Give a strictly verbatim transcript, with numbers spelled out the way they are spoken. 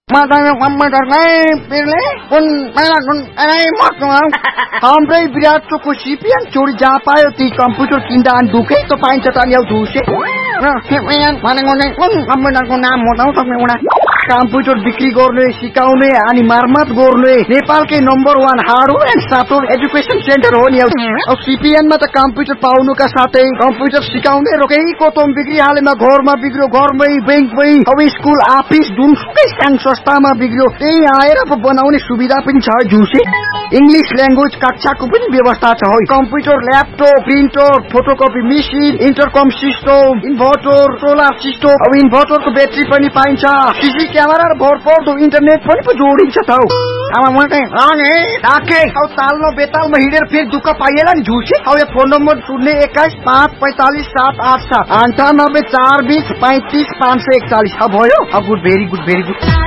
Matanya komputer ngay pilih pun merah pun ini mak Hambre virat को CPN चोरी जा पायो ती कम्प्युटर किन्दा अनि दुखे त पाइन्छ त नि दुसे र सीपीएन भनेको नै कुन कम्प्युटरको नाम हो त सक्ने कम्प्युटर बिक्री गर्ने सिकाउने अनि मर्मत गर्ने नेपालकै नम्बर एक hardware and software education centre हो नि अब सीपीएन मा त कम्प्युटर पाउनुका साथै कम्प्युटर सिकाउने रोकेको तम बिक्री हालेमा घरमा बिग्रियो घरमै बैंकमै अब स्कुल अफिस जुनसुकै सानो संस्थामा बिग्रियो त्यही आएर पो बनाउने सुविधा पनि छ जुसे इंग्लिश ल्याङ्ग्वेज कक्षाको पनि व्यवस्था छ है computer laptop printer photocopy machine इन्टरकम system inverter solar system अब इन्भर्टरको ब्याट्री पनि पाइन्छ सीसी क्यामेरा र भरपर्दो इन्टरनेट पनि पो जोडिन्छ त आमा म चाहिँ अनि डाके औ तालमा बेतालमा हिँडेर फेरि दुःख पाइएला नि झुसे अब यो फोन नम्बर शून्य एक्काइस पाँच पैंतालीस सात आठ सात अन्ठानब्बे चार बीस पैंतीस पाँच सौ एकचालीस अब भयो अब good very good very good